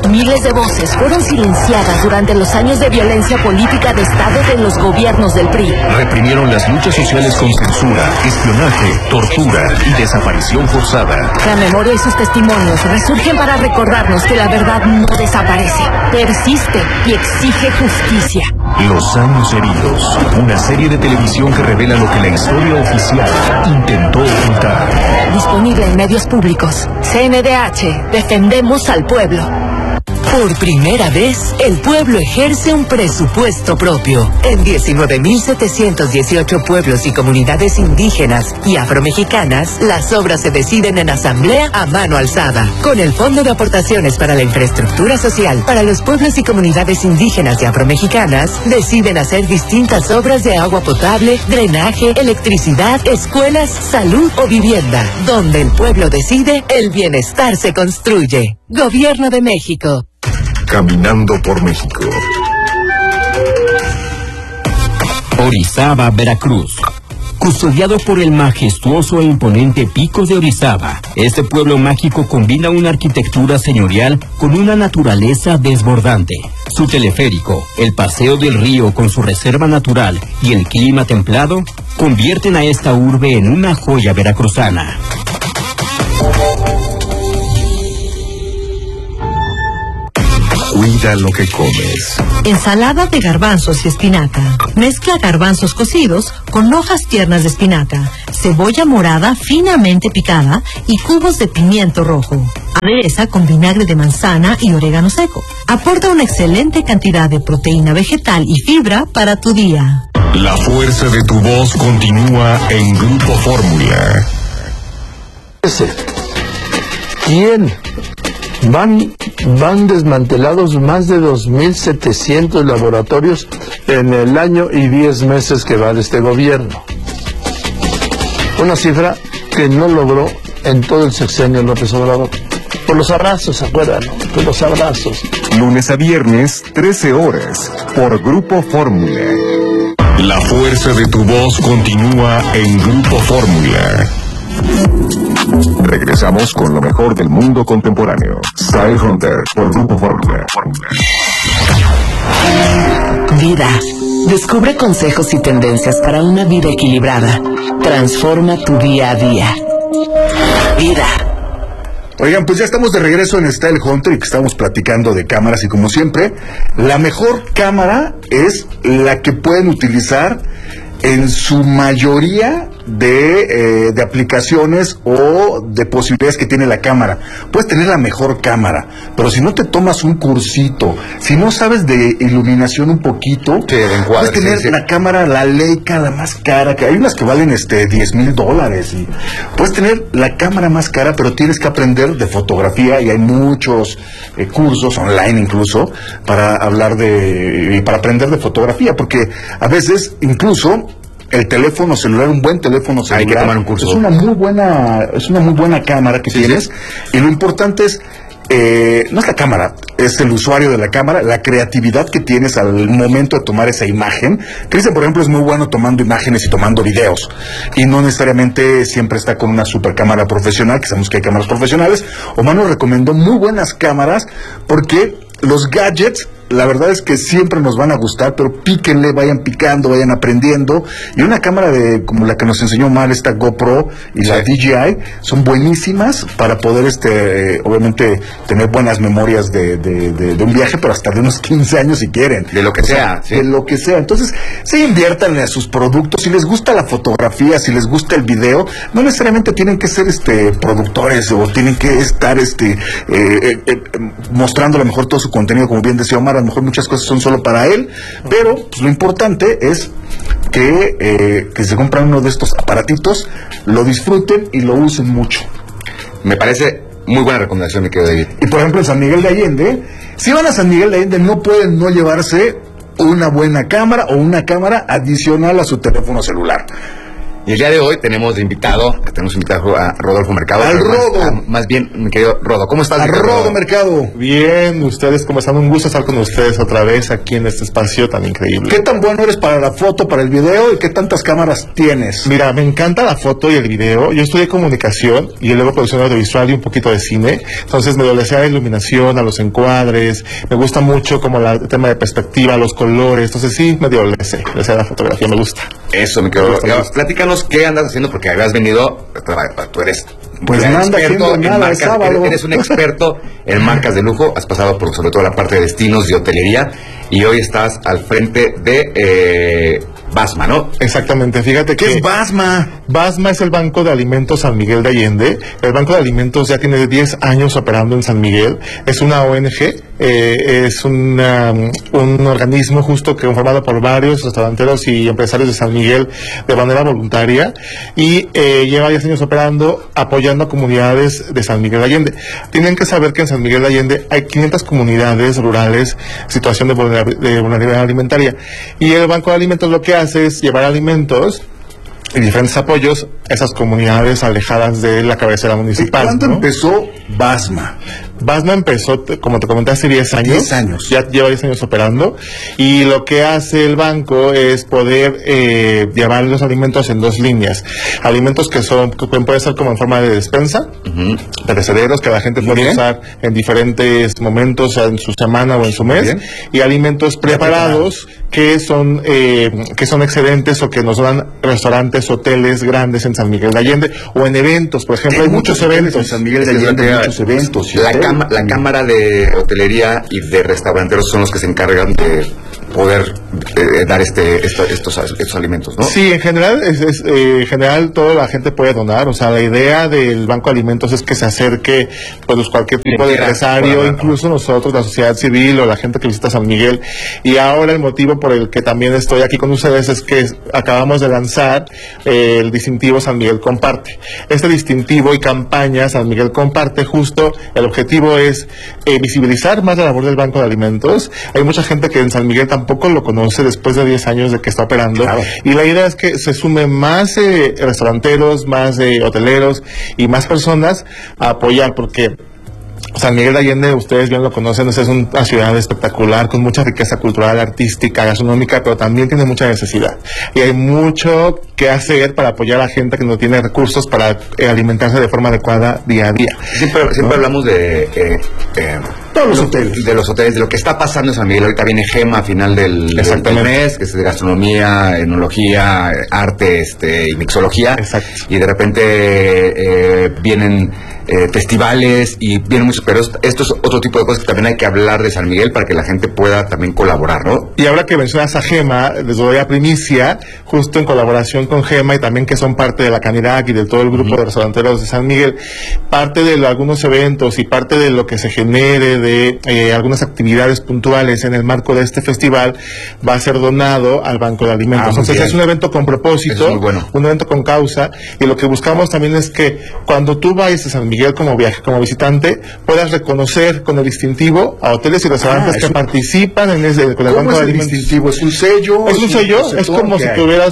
Miles de voces fueron silenciadas durante los años de violencia política de Estado de los gobiernos del PRI. Reprimieron las luchas sociales con censura, espionaje, tortura y desaparición forzada. La memoria y sus testimonios resurgen para recordarnos que la verdad no desaparece, persiste y exige justicia. Los años heridos, una serie de televisión que revela lo que la historia oficial intentó ocultar. Disponible en medios públicos. CNDH, defendemos al pueblo. Por primera vez, el pueblo ejerce un presupuesto propio. En 19.718 pueblos y comunidades indígenas y afromexicanas, las obras se deciden en asamblea a mano alzada. Con el Fondo de Aportaciones para la Infraestructura Social para los pueblos y comunidades indígenas y afromexicanas, deciden hacer distintas obras de agua potable, drenaje, electricidad, escuelas, salud o vivienda. Donde el pueblo decide, el bienestar se construye. Gobierno de México. Caminando por México. Orizaba, Veracruz. Custodiado por el majestuoso e imponente Picos de Orizaba, este pueblo mágico combina una arquitectura señorial con una naturaleza desbordante. Su teleférico, el paseo del río con su reserva natural y el clima templado convierten a esta urbe en una joya veracruzana. Cuida lo que comes. Ensalada de garbanzos y espinaca. Mezcla garbanzos cocidos con hojas tiernas de espinaca, cebolla morada finamente picada y cubos de pimiento rojo. Adereza con vinagre de manzana y orégano seco. Aporta una excelente cantidad de proteína vegetal y fibra para tu día. La fuerza de tu voz continúa en Grupo Fórmula. ¿Quién? Van desmantelados más de 2.700 laboratorios en el año y 10 meses que va de este gobierno. Una cifra que no logró en todo el sexenio López Obrador. Por los abrazos, ¿se acuerdan? Por los abrazos. Lunes a viernes, 13 horas, por Grupo Fórmula. La fuerza de tu voz continúa en Grupo Fórmula. Regresamos con lo mejor del mundo contemporáneo. Style Hunter por Grupo Fórmula. Vida. Descubre consejos y tendencias para una vida equilibrada. Transforma tu día a día. Vida. Oigan, pues ya estamos de regreso en Style Hunter y que estamos platicando de cámaras y como siempre, la mejor cámara es la que pueden utilizar en su mayoría de aplicaciones o de posibilidades que tiene la cámara. Puedes tener la mejor cámara, pero si no te tomas un cursito, si no sabes de iluminación un poquito, puedes tener la cámara, la Leica, la más cara, que hay unas que valen $10,000 y puedes tener la cámara más cara, pero tienes que aprender de fotografía y hay muchos cursos online incluso para aprender de fotografía, porque a veces incluso el teléfono celular, un buen teléfono celular, hay que tomar un curso. Es una muy buena cámara que tienes, y lo importante es no es la cámara, es el usuario de la cámara, la creatividad que tienes al momento de tomar esa imagen. Cristian, por ejemplo, es muy bueno tomando imágenes y tomando videos, y no necesariamente siempre está con una super cámara profesional, que sabemos que hay cámaras profesionales. Omar nos recomendó muy buenas cámaras, porque los gadgets, la verdad es que siempre nos van a gustar, pero píquenle, vayan picando, vayan aprendiendo. Y una cámara como la que nos enseñó Omar, esta GoPro y la DJI, son buenísimas para poder, obviamente, tener buenas memorias de un viaje, pero hasta de unos 15 años si quieren. De lo que sea. De lo que sea. Entonces, se inviertan en sus productos. Si les gusta la fotografía, si les gusta el video, no necesariamente tienen que ser productores o tienen que estar mostrando a lo mejor todo su contenido, como bien decía Omar. A lo mejor muchas cosas son solo para él, pero pues, lo importante es que se compran uno de estos aparatitos, lo disfruten y lo usen mucho. Me parece muy buena recomendación, mi querido David. Y por ejemplo en San Miguel de Allende, si van a San Miguel de Allende, no pueden no llevarse una buena cámara o una cámara adicional a su teléfono celular. Y el día de hoy tenemos invitado a Rodolfo Mercado. ¡Al Rodo! Más bien, mi querido Rodo, ¿cómo estás? ¡Al Rodo Mercado! Bien, ustedes, ¿cómo están? Un gusto estar con ustedes otra vez aquí en este espacio tan increíble. ¿Qué tan bueno eres para la foto, para el video y qué tantas cámaras tienes? Mira, me encanta la foto y el video. Yo estudié comunicación y luego producción audiovisual y un poquito de cine. Entonces me doy a la iluminación, a los encuadres. Me gusta mucho como el tema de perspectiva, los colores. Entonces sí, me dio la fotografía, me gusta. Eso, mi querido Rodo. Platícanos qué andas haciendo porque habías venido, tú eres... Pues no anda haciendo nada, eres un experto en marcas de lujo, has pasado por sobre todo la parte de destinos y hotelería y hoy estás al frente de Basma, ¿no? Exactamente, fíjate que... ¿Qué es Basma? Basma es el Banco de Alimentos San Miguel de Allende. El Banco de Alimentos ya tiene 10 años operando en San Miguel. Es una ONG, es un organismo justo que formado por varios restauranteros y empresarios de San Miguel de manera voluntaria y lleva 10 años operando, apoyando a comunidades de San Miguel de Allende. Tienen que saber que en San Miguel de Allende hay 500 comunidades rurales en situación de vulnerabilidad alimentaria. Y el Banco de Alimentos lo que hace es llevar alimentos y diferentes apoyos a esas comunidades alejadas de la cabecera municipal. ¿Cuándo empezó Basma? Basma empezó, como te comenté, hace 10 años. 10 años. Ya lleva 10 años operando. Y lo que hace el banco es poder llevar los alimentos en 2 líneas. Alimentos que pueden ser como en forma de despensa, perecederos que la gente puede usar en diferentes momentos, en su semana o en su mes. Y alimentos preparados que son excedentes o que nos dan restaurantes, hoteles grandes en San Miguel de Allende o en eventos. Por ejemplo, hay muchos eventos. En San Miguel de Allende hay muchos eventos. La Cámara de Hotelería y de Restauranteros son los que se encargan de poder dar estos alimentos, ¿no? Sí, en general toda la gente puede donar. O sea, la idea del Banco de Alimentos es que se acerque pues cualquier tipo de empresario, incluso nosotros, la sociedad civil o la gente que visita San Miguel. Y ahora el motivo por el que también estoy aquí con ustedes es que acabamos de lanzar el distintivo San Miguel Comparte. Este distintivo y campaña San Miguel Comparte, justo el objetivo es visibilizar más la labor del Banco de Alimentos. Hay mucha gente que en San Miguel tampoco lo conoce después de 10 años de que está operando. Claro. Y la idea es que se sumen más restauranteros, más hoteleros y más personas a apoyar, porque San Miguel de Allende, ustedes bien lo conocen, es una ciudad espectacular, con mucha riqueza cultural, artística, gastronómica, pero también tiene mucha necesidad. Y hay mucho que hacer para apoyar a la gente que no tiene recursos para alimentarse de forma adecuada día a día. Siempre hablamos de todos los hoteles. De los hoteles, de lo que está pasando en San Miguel. Ahorita viene Gema a final del mes, que es de gastronomía, enología, arte y mixología. Exacto. Y de repente vienen festivales y vienen muchos, pero esto es otro tipo de cosas que también hay que hablar de San Miguel para que la gente pueda también colaborar, ¿no? Y ahora que mencionas a Gema, les doy a primicia, justo en colaboración con Gema y también que son parte de la Canirac y de todo el grupo de restauranteros de San Miguel, parte de algunos eventos y parte de lo que se genere de algunas actividades puntuales en el marco de este festival va a ser donado al Banco de Alimentos. Entonces es un evento con propósito, es muy bueno, un evento con causa, y lo que buscamos también es que cuando tú vayas a San Miguel como visitante, puedas reconocer con el distintivo a hoteles y restaurantes que participan en con el Banco de Alimentos. Distintivo? ¿Es un sello? Es un sello, es como si tuvieras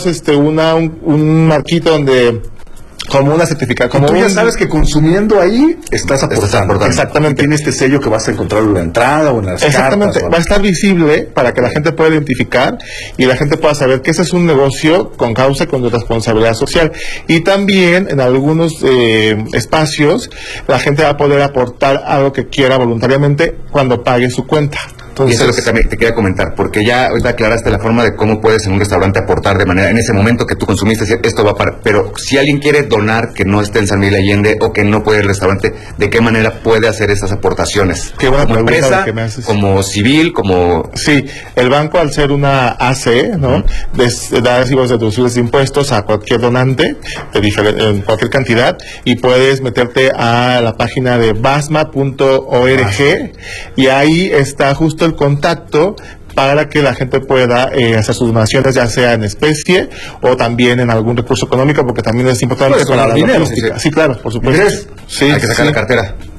un marquito donde como una certificación. Como tú ya sabes que consumiendo ahí estás aportando. Exactamente. Tiene este sello que vas a encontrar en la entrada o en las Exactamente. cartas, va a estar visible para que la gente pueda identificar y la gente pueda saber que ese es un negocio con causa y con responsabilidad social. Y también en algunos espacios la gente va a poder aportar algo que quiera voluntariamente cuando pague su cuenta. Entonces, y eso es lo que también te quería comentar, porque ya ahorita aclaraste la forma de cómo puedes en un restaurante aportar de manera, en ese momento que tú consumiste, esto va para... Pero si alguien quiere donar que no esté en San Miguel de Allende o que no puede ir al restaurante, ¿de qué manera puede hacer esas aportaciones? Qué buena como pregunta empresa, que me haces. Como civil, como... Sí, el banco al ser una AC, ¿no? Da recibos deducibles de impuestos a cualquier donante en cualquier cantidad y puedes meterte a la página de basma.org y ahí está justo el contacto para que la gente pueda hacer sus donaciones, ya sea en especie o también en algún recurso económico, porque también es importante para la logística. Sí, claro, por supuesto. Sí, hay que sacar la cartera.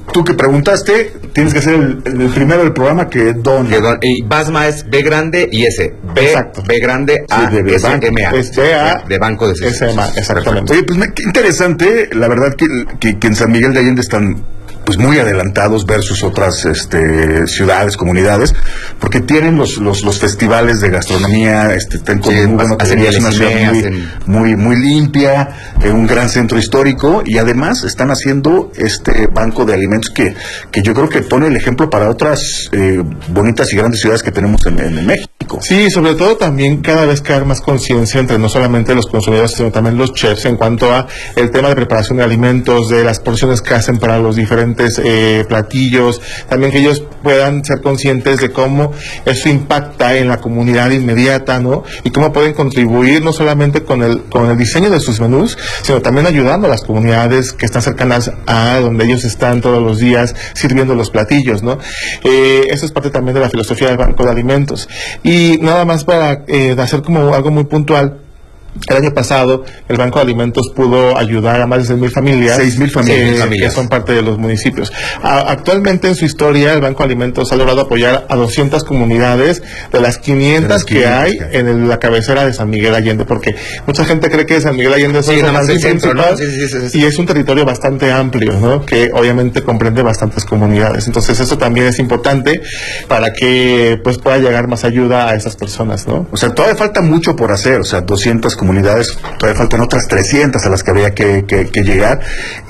tú que preguntaste, tienes que ser el primero del programa que dona. Y Basma es B grande y S. Exacto. B grande A, Sí, de S, banco. M, A. Es B-A, de Banco de SMA, exactamente. Oye, pues qué interesante, la verdad que en San Miguel de Allende están pues muy adelantados versus otras ciudades, comunidades, porque tienen los festivales de gastronomía, están con muy buena calidad, es una ciudad muy limpia, un gran centro histórico, y además están haciendo este banco de alimentos que yo creo que pone el ejemplo para otras bonitas y grandes ciudades que tenemos en México. Sí, sobre todo también cada vez crear más conciencia entre no solamente los consumidores, sino también los chefs en cuanto a el tema de preparación de alimentos, de las porciones que hacen para los diferentes platillos, también que ellos puedan ser conscientes de cómo eso impacta en la comunidad inmediata, ¿no? Y cómo pueden contribuir no solamente con el diseño de sus menús, sino también ayudando a las comunidades que están cercanas a donde ellos están todos los días sirviendo los platillos, ¿no? Eso es parte también de la filosofía del Banco de Alimentos. Y nada más para hacer como algo muy puntual. El año pasado el Banco de Alimentos pudo ayudar a más de 6,000 familias. 6,000 familias. Que son parte de los municipios. Actualmente en su historia el Banco de Alimentos ha logrado apoyar a 200 comunidades de las 500 que hay en la cabecera de San Miguel Allende, porque mucha gente cree que San Miguel Allende es el centro, ¿no? Y es un territorio bastante amplio, ¿no? Que obviamente comprende bastantes comunidades. Entonces eso también es importante para que pues pueda llegar más ayuda a esas personas, ¿no? O sea, todavía falta mucho por hacer, o sea, 200 comunidades, todavía faltan otras 300 a las que habría que llegar.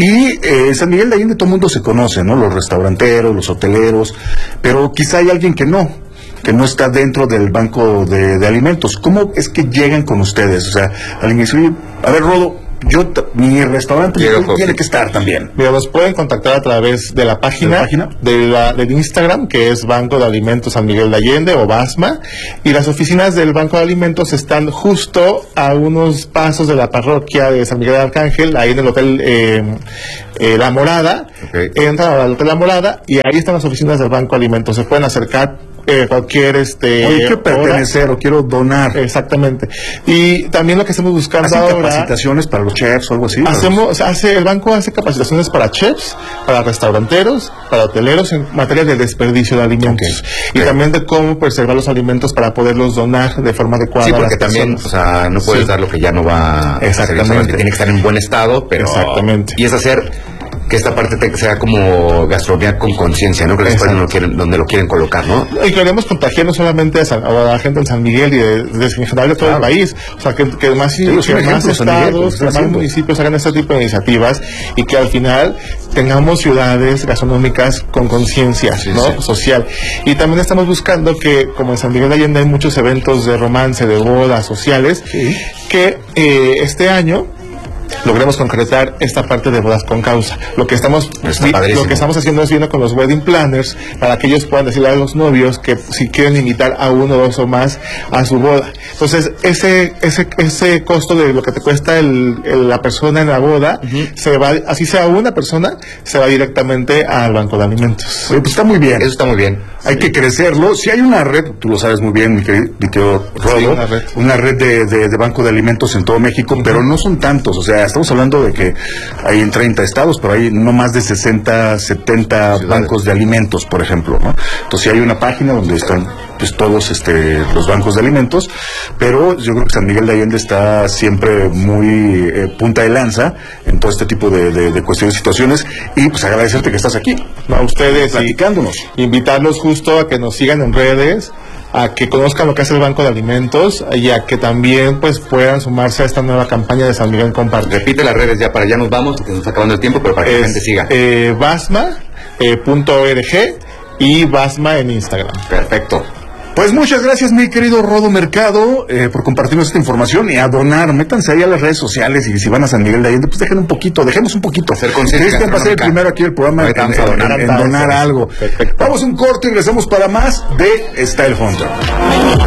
Y San Miguel de Allende todo el mundo se conoce, ¿no? Los restauranteros, los hoteleros, pero quizá hay alguien que no está dentro del banco de alimentos. ¿Cómo es que llegan con ustedes? O sea, alguien dice, oye, a ver, Rodo, mi restaurante tiene que estar también. Mira, nos pueden contactar a través de la página del Instagram, que es Banco de Alimentos San Miguel de Allende o Basma, y las oficinas del Banco de Alimentos están justo a unos pasos de la parroquia de San Miguel de Arcángel, ahí en el Hotel La Morada. Entran al Hotel La Morada y ahí están las oficinas del Banco de Alimentos. Se pueden acercar cualquier Oye, quiero pertenecer o quiero donar. Exactamente. Y también lo que estamos buscando ahora, capacitaciones para los chefs o algo así. El banco hace capacitaciones para chefs, para restauranteros, para hoteleros en materia de desperdicio de alimentos. Y también de cómo preservar los alimentos para poderlos donar de forma adecuada. Sí, porque también, o sea, no puedes dar lo que ya no va a ser, que tiene que estar en buen estado, pero exactamente. Y es hacer que esta parte sea como gastronomía con conciencia, ¿no? Que después donde lo quieren colocar, ¿no? Y queremos contagiar no solamente a la gente en San Miguel y en general de todo el país, o sea, que más estados, que más municipios hagan este tipo de iniciativas y que al final tengamos ciudades gastronómicas con conciencia, ¿no? Social. Y también estamos buscando que, como en San Miguel de Allende hay muchos eventos de romance, de bodas sociales, que este año logremos concretar esta parte de bodas con causa. Lo que estamos haciendo es viendo con los wedding planners para que ellos puedan decirle a los novios que si quieren invitar a uno, dos o más a su boda. Entonces ese costo de lo que te cuesta la persona en la boda se va, así sea una persona, se va directamente al Banco de Alimentos. Oye, pues está muy bien. Eso está muy bien. Hay que crecerlo. Si hay una red, tú lo sabes muy bien, mi querido Rodo, una red de Banco de Alimentos en todo México, pero no son tantos. O sea, estamos hablando de que hay en 30 estados, pero hay no más de 60, 70 bancos de alimentos, por ejemplo, ¿no? Entonces, sí hay una página donde están pues todos los bancos de alimentos, pero yo creo que San Miguel de Allende está siempre muy punta de lanza en todo este tipo de cuestiones y situaciones, y pues agradecerte que estás aquí, a ustedes, platicándonos. Invitarlos justo a que nos sigan en redes, a que conozcan lo que hace el Banco de Alimentos y a que también pues puedan sumarse a esta nueva campaña de San Miguel Comparte. Repite las redes ya para allá nos vamos, porque nos está acabando el tiempo, pero para que la gente siga. Basma.org y Basma en Instagram. Perfecto. Pues muchas gracias, mi querido Rodo Mercado, por compartirnos esta información y a donar. Métanse ahí a las redes sociales y si van a San Miguel de Allende, pues dejemos un poquito. Hacer conciencia. Cristian va a ser el primero aquí del programa en donar algo. Perfecto. Vamos a un corte y regresamos para más de Style Hunter.